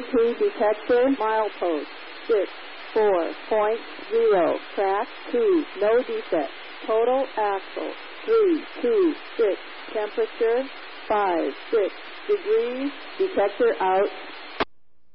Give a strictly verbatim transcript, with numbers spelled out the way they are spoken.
two detector, milepost, six, four point zero, track two, no defect. Total axle, three, two, six, temperature, five, six degrees, detector out.